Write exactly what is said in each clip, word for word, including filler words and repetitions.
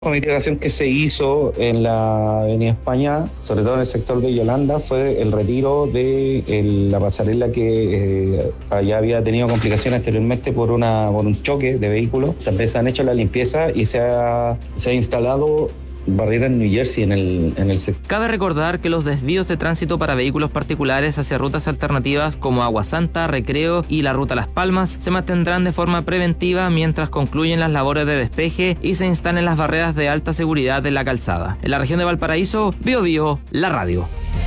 La mitigación que se hizo en la Avenida España, sobre todo en el sector de Yolanda, fue el retiro de el, la pasarela que eh, allá había tenido complicaciones anteriormente por, una, por un choque de vehículos. También se han hecho la limpieza y se ha, se ha instalado barrera en New Jersey en el, en el sector. Cabe recordar que los desvíos de tránsito para vehículos particulares hacia rutas alternativas como Agua Santa, Recreo y la ruta Las Palmas se mantendrán de forma preventiva mientras concluyen las labores de despeje y se instalen las barreras de alta seguridad en la calzada. En la región de Valparaíso, Bio Bio, la radio.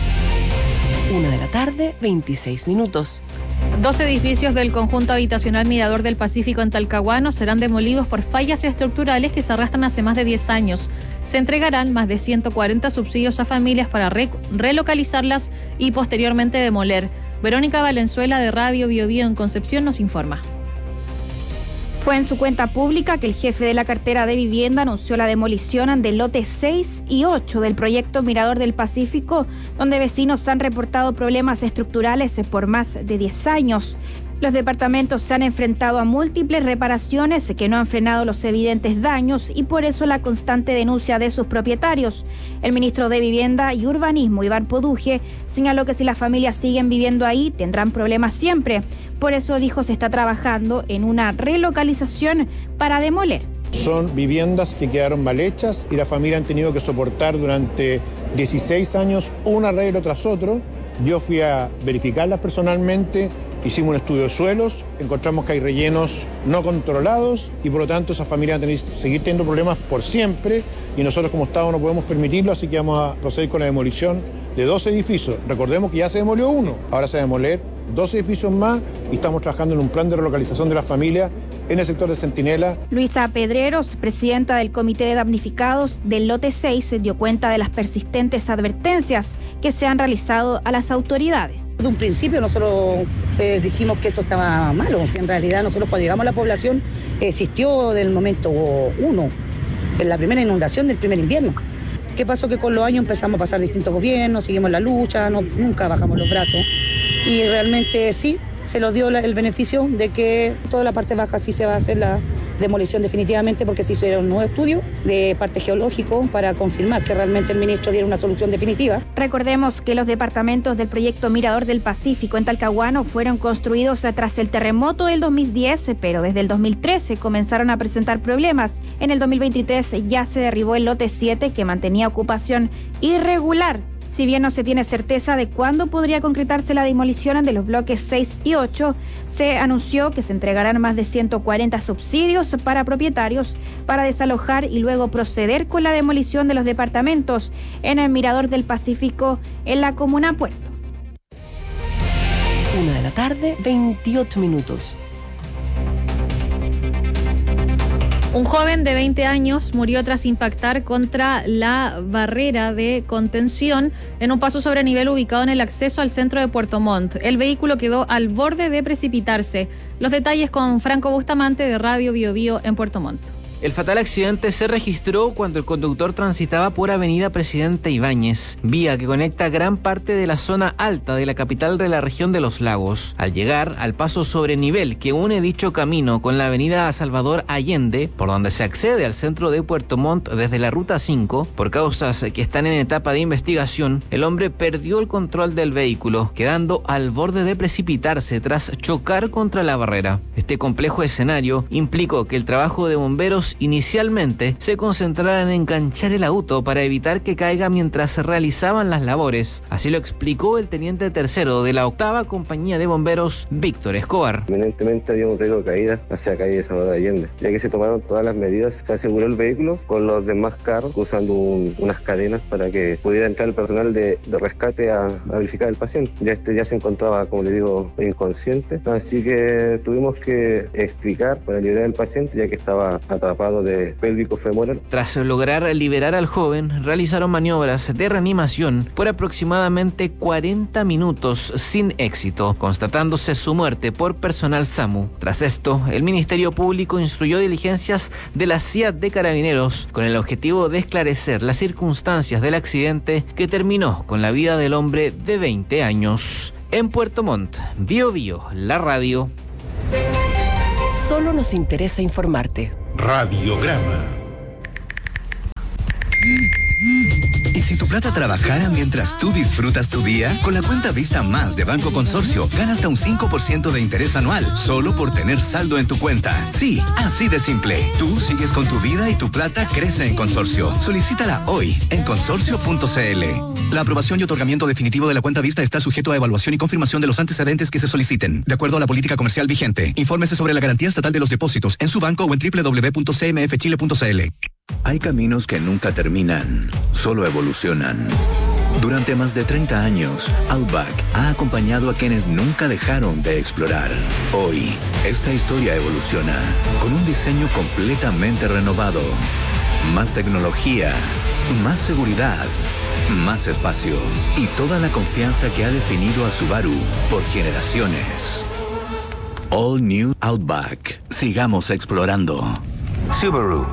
Una de la tarde, veintiséis minutos. Dos edificios del conjunto habitacional Mirador del Pacífico en Talcahuano serán demolidos por fallas estructurales que se arrastran hace más de diez años. Se entregarán más de ciento cuarenta subsidios a familias para re- relocalizarlas y posteriormente demoler. Verónica Valenzuela de Radio Bio Bio en Concepción nos informa. Fue en su cuenta pública que el jefe de la cartera de vivienda anunció la demolición del lote seis y ocho del proyecto Mirador del Pacífico, donde vecinos han reportado problemas estructurales por más de diez años. Los departamentos se han enfrentado a múltiples reparaciones que no han frenado los evidentes daños y por eso la constante denuncia de sus propietarios. El ministro de Vivienda y Urbanismo, Iván Poduje, señaló que si las familias siguen viviendo ahí tendrán problemas siempre. Por eso, dijo, se está trabajando en una relocalización para demoler. Son viviendas que quedaron mal hechas y la familia han tenido que soportar durante dieciséis años un arreglo tras otro. Yo fui a verificarlas personalmente, hicimos un estudio de suelos, encontramos que hay rellenos no controlados y por lo tanto esas familias van a tener que seguir teniendo problemas por siempre y nosotros como Estado no podemos permitirlo, así que vamos a proceder con la demolición de dos edificios. Recordemos que ya se demolió uno, ahora se va a demoler dos edificios más y estamos trabajando en un plan de relocalización de las familias en el sector de Centinela. Luisa Pedreros, presidenta del Comité de Damnificados del lote seis, dio cuenta de las persistentes advertencias que se han realizado a las autoridades. De un principio nosotros eh, dijimos que esto estaba malo, o sea, en realidad nosotros cuando llegamos a la población existió del momento uno, en la primera inundación del primer invierno. ¿Qué pasó? Que con los años empezamos a pasar distintos gobiernos, seguimos la lucha, no, nunca bajamos los brazos y realmente sí, se nos dio la, el beneficio de que toda la parte baja sí se va a hacer la demolición definitivamente porque se hizo un nuevo estudio de parte geológico para confirmar que realmente el ministro diera una solución definitiva. Recordemos que los departamentos del proyecto Mirador del Pacífico en Talcahuano fueron construidos tras el terremoto del dos mil diez, pero desde el dos mil trece comenzaron a presentar problemas. En el dos mil veintitrés ya se derribó el lote siete que mantenía ocupación irregular. Si bien no se tiene certeza de cuándo podría concretarse la demolición de los bloques seis y ocho, se anunció que se entregarán más de ciento cuarenta subsidios para propietarios para desalojar y luego proceder con la demolición de los departamentos en el Mirador del Pacífico en la comuna Puerto. Una de la tarde, veintiocho minutos. Un joven de veinte años murió tras impactar contra la barrera de contención en un paso sobre nivel ubicado en el acceso al centro de Puerto Montt. El vehículo quedó al borde de precipitarse. Los detalles con Franco Bustamante de Radio Bio Bio en Puerto Montt. El fatal accidente se registró cuando el conductor transitaba por Avenida Presidente Ibáñez, vía que conecta gran parte de la zona alta de la capital de la región de Los Lagos. Al llegar al paso sobre nivel que une dicho camino con la Avenida Salvador Allende, por donde se accede al centro de Puerto Montt desde la Ruta cinco, por causas que están en etapa de investigación, el hombre perdió el control del vehículo, quedando al borde de precipitarse tras chocar contra la barrera. Este complejo escenario implicó que el trabajo de bomberos inicialmente se concentraran en enganchar el auto para evitar que caiga mientras se realizaban las labores. Así lo explicó el teniente tercero de la octava compañía de bomberos, Víctor Escobar. Evidentemente había un riesgo de caída hacia la calle de Salvador Allende, ya que se tomaron todas las medidas, se aseguró el vehículo con los demás carros usando un, unas cadenas para que pudiera entrar el personal de, de rescate a, a verificar al paciente. Ya este ya se encontraba, como le digo, inconsciente, así que tuvimos que explicar para liberar al paciente ya que estaba atrapado de pélvico femoral. Tras lograr liberar al joven, realizaron maniobras de reanimación por aproximadamente cuarenta minutos sin éxito, constatándose su muerte por personal SAMU. Tras esto, el Ministerio Público instruyó diligencias de la C I A D de Carabineros con el objetivo de esclarecer las circunstancias del accidente que terminó con la vida del hombre de veinte años. En Puerto Montt, Bio Bio, la radio. Solo nos interesa informarte. Radiograma. si tu plata trabajara mientras tú disfrutas tu día? Con la cuenta Vista Más de Banco Consorcio, gana hasta un cinco por ciento de interés anual, solo por tener saldo en tu cuenta. Sí, así de simple. Tú sigues con tu vida y tu plata crece en Consorcio. Solicítala hoy en consorcio punto c l. La aprobación y otorgamiento definitivo de la cuenta Vista está sujeto a evaluación y confirmación de los antecedentes que se soliciten, de acuerdo a la política comercial vigente. Infórmese sobre la garantía estatal de los depósitos en su banco o en doble u doble u doble u punto c m f chile punto c l. Hay caminos que nunca terminan, solo evolucionan. Durante más de treinta años, Outback ha acompañado a quienes nunca dejaron de explorar. Hoy, esta historia evoluciona con un diseño completamente renovado. Más tecnología, más seguridad, más espacio y toda la confianza que ha definido a Subaru por generaciones. All New Outback. Sigamos explorando. Subaru.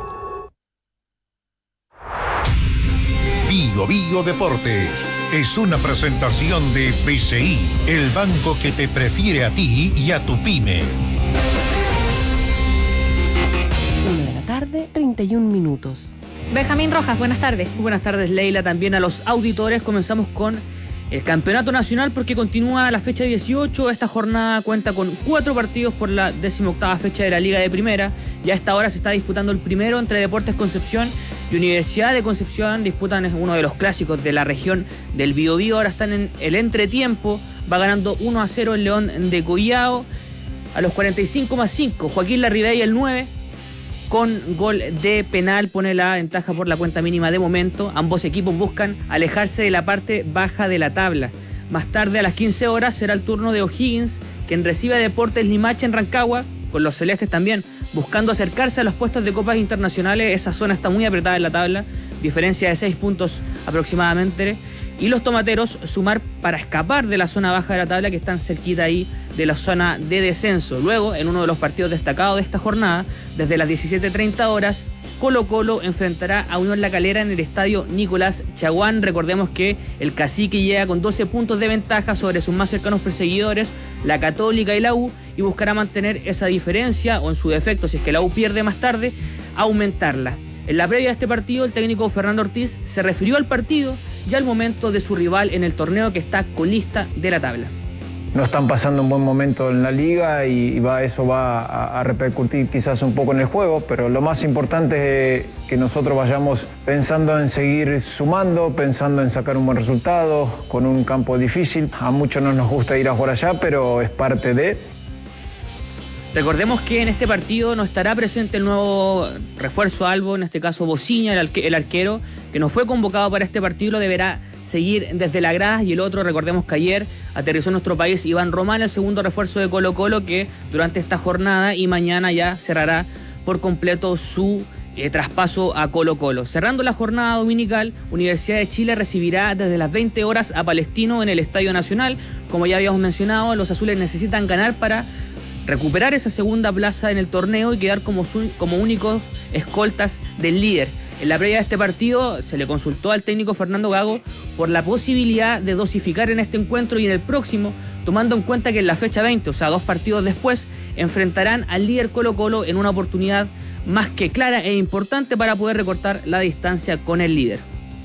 Bio Bio Deportes es una presentación de B C I, el banco que te prefiere a ti y a tu pyme. Una de la tarde, treinta y un minutos. Benjamín Rojas, buenas tardes. Muy buenas tardes, Leila, también a los auditores. Comenzamos con el campeonato nacional porque continúa la fecha dieciocho. Esta jornada cuenta con cuatro partidos por la decimoctava fecha de la Liga de Primera. Ya a esta hora se está disputando el primero entre Deportes Concepción y Universidad de Concepción. Disputan uno de los clásicos de la región del Biobío. Ahora están en el entretiempo. Va ganando uno a cero el León de Collao. A los cuarenta y cinco más cinco, Joaquín Larribey, el nueve, con gol de penal, pone la ventaja por la cuenta mínima de momento. Ambos equipos buscan alejarse de la parte baja de la tabla. Más tarde, a las quince horas, será el turno de O'Higgins, quien recibe a Deportes Limache en Rancagua, con los celestes también buscando acercarse a los puestos de copas internacionales. Esa zona está muy apretada en la tabla, diferencia de seis puntos aproximadamente. Y los tomateros sumar para escapar de la zona baja de la tabla, que están cerquita ahí de la zona de descenso. Luego, en uno de los partidos destacados de esta jornada, desde las diecisiete treinta horas, Colo Colo enfrentará a Unión La Calera en el estadio Nicolás Chaguán. Recordemos que el Cacique llega con doce puntos de ventaja sobre sus más cercanos perseguidores, la Católica y la U, y buscará mantener esa diferencia, o en su defecto, si es que la U pierde más tarde, aumentarla. En la previa de este partido, el técnico Fernando Ortiz se refirió al partido y al momento de su rival en el torneo, que está colista de la tabla. No están pasando un buen momento en la liga y va, eso va a, a repercutir quizás un poco en el juego, pero lo más importante es que nosotros vayamos pensando en seguir sumando, pensando en sacar un buen resultado, con un campo difícil. A muchos no nos gusta ir a jugar allá, pero es parte de... Recordemos que en este partido no estará presente el nuevo refuerzo albo, en este caso Bociña, el, arque, el arquero, que no fue convocado para este partido, lo deberá seguir desde la grada. Y el otro, recordemos que ayer aterrizó en nuestro país Iván Román, el segundo refuerzo de Colo Colo, que durante esta jornada y mañana ya cerrará por completo su eh, traspaso a Colo Colo. Cerrando la jornada dominical, Universidad de Chile recibirá desde las veinte horas a Palestino en el Estadio Nacional. Como ya habíamos mencionado, los azules necesitan ganar para recuperar esa segunda plaza en el torneo y quedar como, su, como únicos escoltas del líder. En la previa de este partido se le consultó al técnico Fernando Gago por la posibilidad de dosificar en este encuentro y en el próximo, tomando en cuenta que en la fecha veinte, o sea, dos partidos después, enfrentarán al líder Colo Colo en una oportunidad más que clara e importante para poder recortar la distancia con el líder.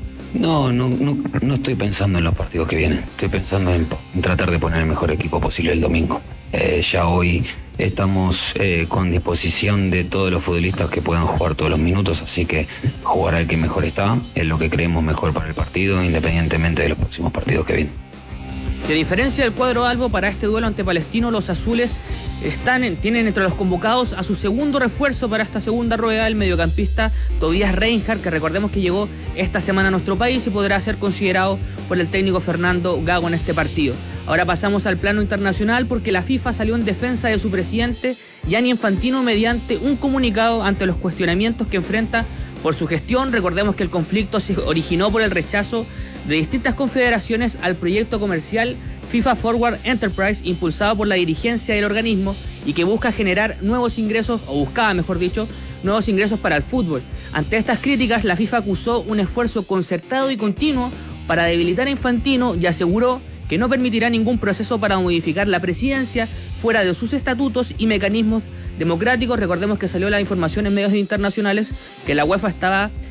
No, no, no, no estoy pensando en los partidos que vienen. Estoy pensando en, en tratar de poner el mejor equipo posible el domingo. Eh, ya hoy estamos eh, con disposición de todos los futbolistas que puedan jugar todos los minutos, así que jugará el que mejor está, es lo que creemos mejor para el partido, independientemente de los próximos partidos que vienen. De diferencia del cuadro albo, para este duelo ante Palestino, los azules están en, tienen entre los convocados a su segundo refuerzo para esta segunda rueda, el mediocampista Tobías Reinhardt, que recordemos que llegó esta semana a nuestro país y podrá ser considerado por el técnico Fernando Gago en este partido. Ahora pasamos al plano internacional porque la FIFA salió en defensa de su presidente Gianni Infantino mediante un comunicado ante los cuestionamientos que enfrenta por su gestión. Recordemos que el conflicto se originó por el rechazo de distintas confederaciones al proyecto comercial FIFA Forward Enterprise, impulsado por la dirigencia del organismo y que busca generar nuevos ingresos, o buscaba, mejor dicho, nuevos ingresos para el fútbol. Ante estas críticas, la FIFA acusó un esfuerzo concertado y continuo para debilitar a Infantino y aseguró que no permitirá ningún proceso para modificar la presidencia fuera de sus estatutos y mecanismos democráticos. Recordemos que salió la información en medios internacionales que la UEFA estaba